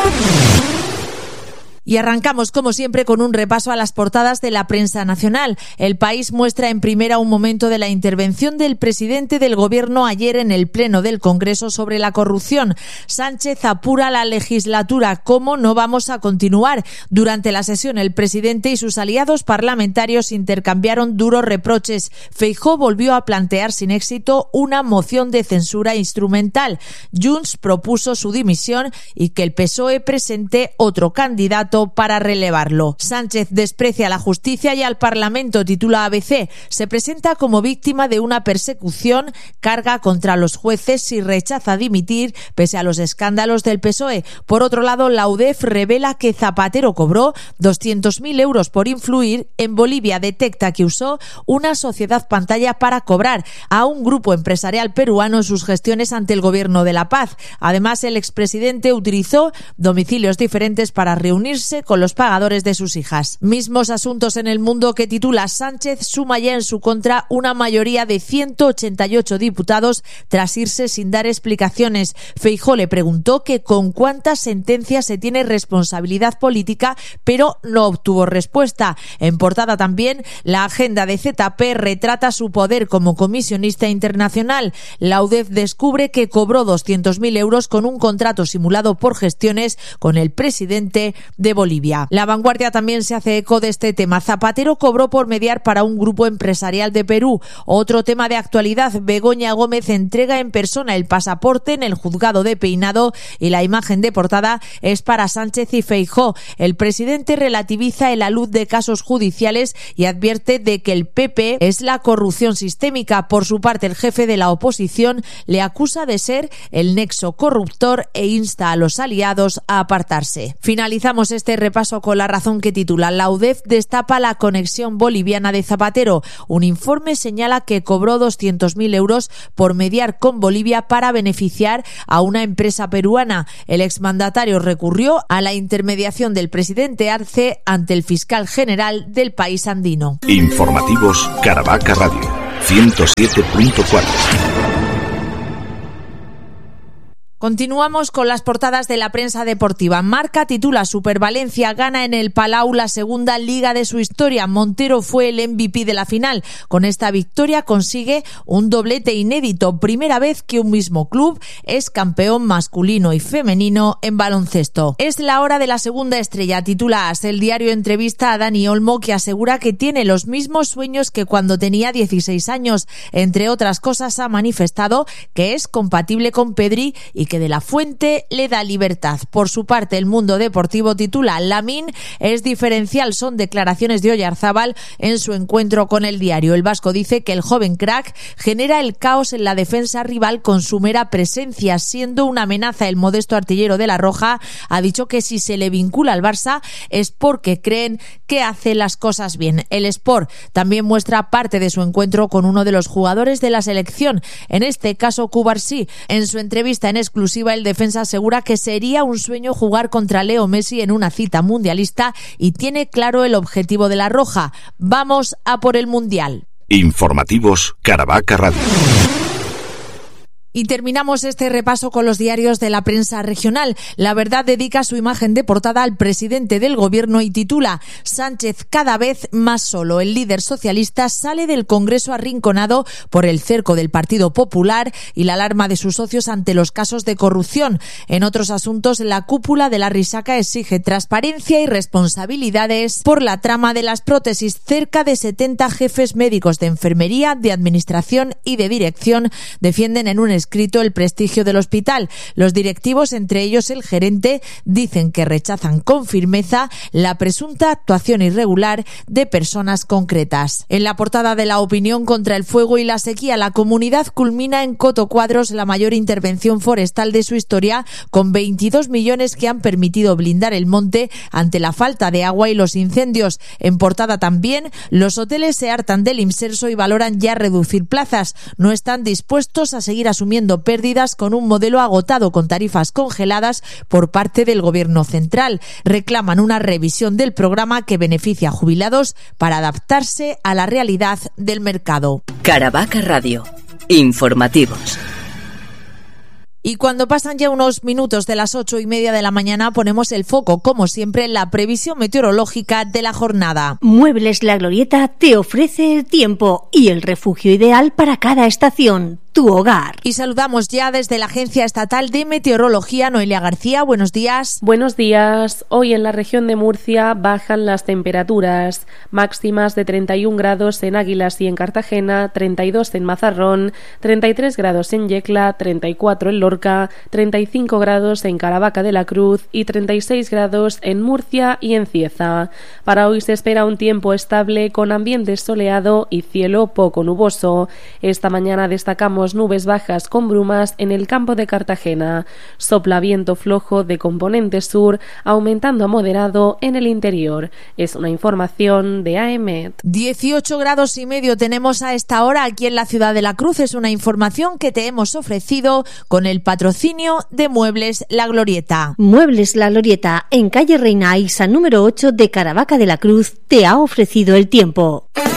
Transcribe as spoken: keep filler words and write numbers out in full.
Y arrancamos, como siempre, con un repaso a las portadas de la prensa nacional. El País muestra en primera un momento de la intervención del presidente del Gobierno ayer en el Pleno del Congreso sobre la corrupción. Sánchez apura la legislatura. ¿Cómo no vamos a continuar? Durante la sesión, el presidente y sus aliados parlamentarios intercambiaron duros reproches. Feijóo volvió a plantear sin éxito una moción de censura instrumental. Junts propuso su dimisión y que el P S O E presente otro candidato para relevarlo. Sánchez desprecia a la justicia y al Parlamento, titula A B C. Se presenta como víctima de una persecución, carga contra los jueces y rechaza dimitir pese a los escándalos del P S O E. Por otro lado, la U D E F revela que Zapatero cobró doscientos mil euros por influir. En Bolivia detecta que usó una sociedad pantalla para cobrar a un grupo empresarial peruano en sus gestiones ante el Gobierno de La Paz. Además, el expresidente utilizó domicilios diferentes para reunirse con los pagadores de sus hijas. Mismos asuntos en El Mundo, que titula Sánchez suma ya en su contra una mayoría de ciento ochenta y ocho diputados tras irse sin dar explicaciones. Feijóo le preguntó que con cuántas sentencias se tiene responsabilidad política, pero no obtuvo respuesta. En portada también, la agenda de Z P retrata su poder como comisionista internacional. La U D E F descubre que cobró doscientos mil euros con un contrato simulado por gestiones con el presidente de Bolivia. La Vanguardia también se hace eco de este tema. Zapatero cobró por mediar para un grupo empresarial de Perú. Otro tema de actualidad, Begoña Gómez entrega en persona el pasaporte en el juzgado de Peinado y la imagen de portada es para Sánchez y Feijóo. El presidente relativiza el alud de casos judiciales y advierte de que el P P es la corrupción sistémica. Por su parte, el jefe de la oposición le acusa de ser el nexo corruptor e insta a los aliados a apartarse. Finalizamos este repaso con La Razón, que titula La U D E F destapa la conexión boliviana de Zapatero. Un informe señala que cobró doscientos mil euros por mediar con Bolivia para beneficiar a una empresa peruana. El exmandatario recurrió a la intermediación del presidente Arce ante el fiscal general del país andino. Informativos Caravaca Radio ciento siete punto cuatro. Continuamos con las portadas de la prensa deportiva. Marca titula Supervalencia gana en el Palau la segunda liga de su historia. Montero fue el M V P de la final. Con esta victoria consigue un doblete inédito. Primera vez que un mismo club es campeón masculino y femenino en baloncesto. Es la hora de la segunda estrella, titula A S. El diario entrevista a Dani Olmo, que asegura que tiene los mismos sueños que cuando tenía dieciséis años. Entre otras cosas, ha manifestado que es compatible con Pedri y que De la Fuente le da libertad. Por su parte, El Mundo Deportivo titula Lamine es diferencial. Son declaraciones de Oyarzábal en su encuentro con el diario. El vasco dice que el joven crack genera el caos en la defensa rival con su mera presencia, siendo una amenaza. El modesto artillero de La Roja ha dicho que si se le vincula al Barça es porque creen que hace las cosas bien. El Sport también muestra parte de su encuentro con uno de los jugadores de la selección, en este caso Cubarsí. En su entrevista en exclusiva, el defensa asegura que sería un sueño jugar contra Leo Messi en una cita mundialista y tiene claro el objetivo de La Roja: vamos a por el Mundial. Informativos Caravaca Radio. Y terminamos este repaso con los diarios de la prensa regional. La Verdad dedica su imagen de portada al presidente del Gobierno y titula Sánchez cada vez más solo. El líder socialista sale del Congreso arrinconado por el cerco del Partido Popular y la alarma de sus socios ante los casos de corrupción. En otros asuntos, la cúpula de la Risaca exige transparencia y responsabilidades por la trama de las prótesis. Cerca de setenta jefes médicos de enfermería, de administración y de dirección defienden en un escrito el prestigio del hospital. Los directivos, entre ellos el gerente, dicen que rechazan con firmeza la presunta actuación irregular de personas concretas. En la portada de La Opinión, contra el fuego y la sequía, la comunidad culmina en Coto Cuadros la mayor intervención forestal de su historia, con veintidós millones que han permitido blindar el monte ante la falta de agua y los incendios. En portada también, los hoteles se hartan del inserso y valoran ya reducir plazas. No están dispuestos a seguir asumiendo pérdidas con un modelo agotado con tarifas congeladas por parte del Gobierno central. Reclaman una revisión del programa que beneficia a jubilados para adaptarse a la realidad del mercado. Caravaca Radio. Informativos. Y cuando pasan ya unos minutos de las ocho y media de la mañana, ponemos el foco, como siempre, en la previsión meteorológica de la jornada. Muebles La Glorieta te ofrece el tiempo y el refugio ideal para cada estación. Tu hogar. Y saludamos ya desde la Agencia Estatal de Meteorología, Noelia García. Buenos días. Buenos días. Hoy en la región de Murcia bajan las temperaturas máximas de treinta y un grados en Águilas y en Cartagena, treinta y dos en Mazarrón, treinta y tres grados en Yecla, treinta y cuatro en Lorca, treinta y cinco grados en Caravaca de la Cruz y treinta y seis grados en Murcia y en Cieza. Para hoy se espera un tiempo estable con ambiente soleado y cielo poco nuboso. Esta mañana destacamos nubes bajas con brumas en el campo de Cartagena. Sopla viento flojo de componente sur, aumentando a moderado en el interior. Es una información de A E M E T. dieciocho grados y medio tenemos a esta hora aquí en la ciudad de La Cruz. Es una información que te hemos ofrecido con el patrocinio de Muebles La Glorieta. Muebles La Glorieta, en calle Reina Aixa número ocho de Caravaca de la Cruz, te ha ofrecido el tiempo.